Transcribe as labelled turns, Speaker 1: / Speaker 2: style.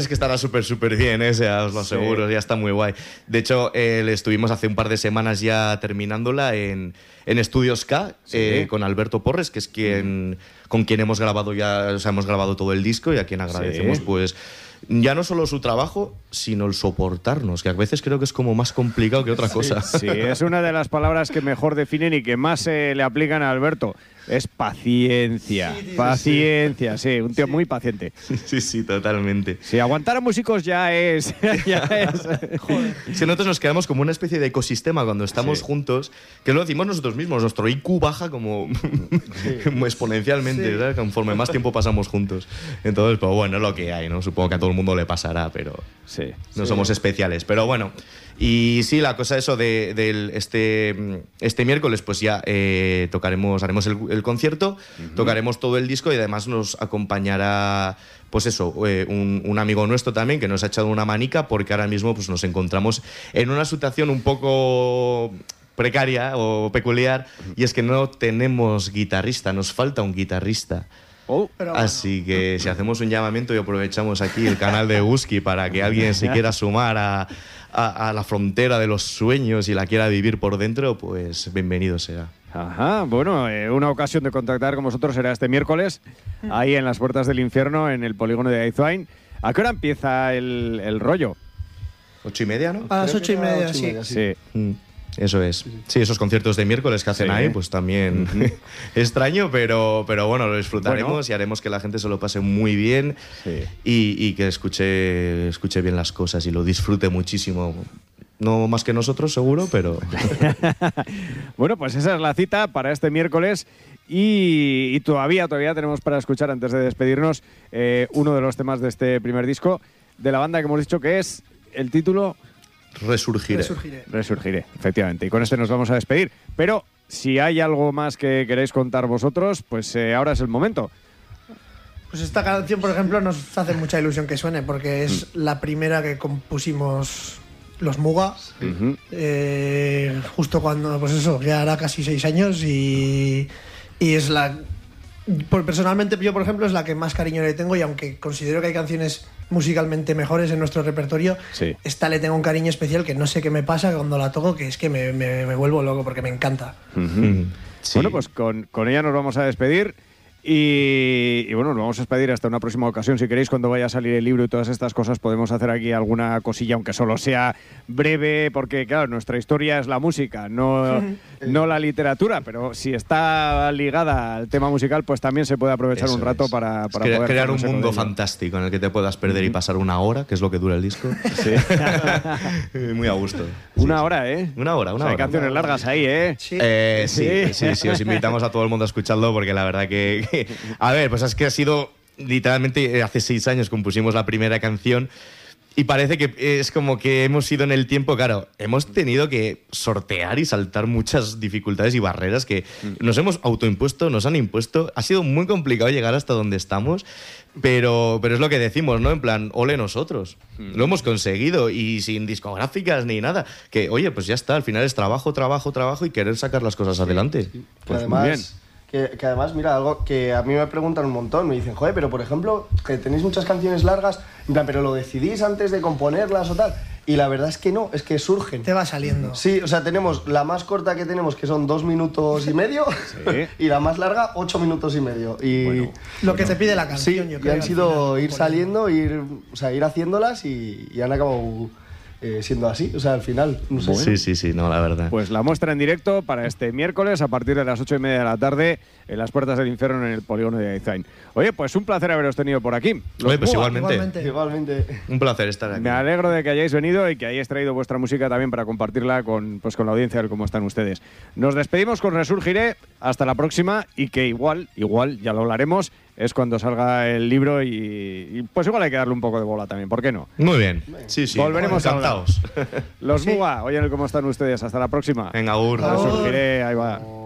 Speaker 1: Es que estará súper bien, o sea, os lo aseguro, ya está muy guay. De hecho, le estuvimos hace un par de semanas ya terminándola en Estudios K, con Alberto Porres, que es con quien hemos grabado ya, o sea, hemos grabado todo el disco y a quien agradecemos, pues, ya no solo su trabajo, sino el soportarnos, que a veces creo que es como más complicado que otra cosa.
Speaker 2: Sí, es una de las palabras que mejor definen y que más le aplican a Alberto. Es paciencia, paciencia, sí, un tío muy paciente.
Speaker 1: Sí, totalmente.
Speaker 2: Si aguantar a músicos ya es...
Speaker 1: Joder. Si nosotros nos quedamos como una especie de ecosistema cuando estamos juntos, que lo decimos nosotros mismos, nuestro IQ baja como exponencialmente, ¿sabes? Conforme más tiempo pasamos juntos. Entonces, pues bueno, es lo que hay, ¿no? Supongo que a todo el mundo le pasará, pero no somos especiales. Pero bueno, y sí, la cosa eso de este miércoles, pues ya haremos el concierto, tocaremos todo el disco y además nos acompañará, pues eso, un amigo nuestro también que nos ha echado una manica, porque ahora mismo pues nos encontramos en una situación un poco precaria o peculiar, y es que no tenemos guitarrista, nos falta un guitarrista. Así que si hacemos un llamamiento y aprovechamos aquí el canal de Husky para que alguien se quiera sumar a la frontera de los sueños y la quiera vivir por dentro, pues bienvenido sea.
Speaker 2: Ajá, bueno, una ocasión de contactar con vosotros será este miércoles, ahí en las Puertas del Infierno, en el polígono de Aizuain. ¿A qué hora empieza el rollo?
Speaker 1: 8:30, ¿no?
Speaker 3: A las 8:30,
Speaker 2: sí.
Speaker 1: Eso es. Sí, esos conciertos de miércoles que hacen ahí, pues también extraño, pero bueno, lo disfrutaremos y haremos que la gente se lo pase muy bien y que escuche bien las cosas y lo disfrute muchísimo. No más que nosotros, seguro, pero...
Speaker 2: Bueno, pues esa es la cita para este miércoles y todavía tenemos para escuchar, antes de despedirnos, uno de los temas de este primer disco de la banda que hemos dicho que es el título... Resurgiré, efectivamente. Y con este nos vamos a despedir. Pero si hay algo más que queréis contar vosotros, pues ahora es el momento.
Speaker 3: Pues esta canción, por ejemplo, nos hace mucha ilusión que suene, porque es la primera que compusimos los Muga, justo cuando, pues eso, ya hará casi 6 años y es la... Personalmente, yo, por ejemplo, es la que más cariño le tengo, y aunque considero que hay canciones musicalmente mejores en nuestro repertorio, esta le tengo un cariño especial que no sé qué me pasa cuando la toco, que es que me vuelvo loco porque me encanta.
Speaker 2: Bueno, pues con ella nos vamos a despedir. Y bueno, nos vamos a despedir hasta una próxima ocasión. Si queréis, cuando vaya a salir el libro y todas estas cosas, podemos hacer aquí alguna cosilla, aunque solo sea breve, porque claro, nuestra historia es la música, no la literatura, pero si está ligada al tema musical, pues también se puede aprovechar un rato para poder
Speaker 1: crear un mundo fantástico en el que te puedas perder y pasar una hora, que es lo que dura el disco. Muy a gusto.
Speaker 2: Una hora, ¿eh?
Speaker 1: Una hora.
Speaker 2: Hay canciones largas ahí, ¿eh?
Speaker 1: Sí, os invitamos a todo el mundo a escucharlo, porque la verdad que a ver, pues es que ha sido literalmente hace 6 años compusimos la primera canción y parece que es como que hemos ido en el tiempo, claro, hemos tenido que sortear y saltar muchas dificultades y barreras que nos hemos autoimpuesto, nos han impuesto. Ha sido muy complicado llegar hasta donde estamos, pero es lo que decimos, ¿no? En plan, ole nosotros, lo hemos conseguido y sin discográficas ni nada. Que, oye, pues ya está, al final es trabajo y querer sacar las cosas adelante.
Speaker 4: Pues además, muy bien. Que además, mira, algo que a mí me preguntan un montón, me dicen, joder, pero por ejemplo, que tenéis muchas canciones largas, en plan, pero lo decidís antes de componerlas o tal. Y la verdad es que no, es que surgen.
Speaker 3: Te va saliendo.
Speaker 4: Sí, o sea, tenemos la más corta que tenemos, que son 2 minutos y medio, y la más larga, 8 minutos y medio. Y
Speaker 3: bueno, lo que te pide la canción, yo creo.
Speaker 4: Y han sido ir saliendo, ir haciéndolas y han acabado... siendo así, o sea, al final, no sé.
Speaker 1: Sí, no, la verdad.
Speaker 2: Pues la muestra en directo para este miércoles a partir de las 8:30 de la tarde en las Puertas del Infierno en el polígono de Aizuain. Oye, pues un placer haberos tenido por aquí.
Speaker 1: Oye, pues igualmente.
Speaker 4: Igualmente.
Speaker 1: Un placer estar aquí.
Speaker 2: Me alegro de que hayáis venido y que hayáis traído vuestra música también para compartirla con la audiencia, a ver cómo están ustedes. Nos despedimos con Resurgiré, hasta la próxima, y que igual, ya lo hablaremos, es cuando salga el libro y pues igual hay que darle un poco de bola también, ¿por qué no?
Speaker 1: Muy bien, sí.
Speaker 2: Volveremos a hablar.
Speaker 1: Encantados.
Speaker 2: Los Muga, oye, ¿cómo están ustedes? Hasta la próxima.
Speaker 1: Venga,
Speaker 2: Resurgiré, ahí va.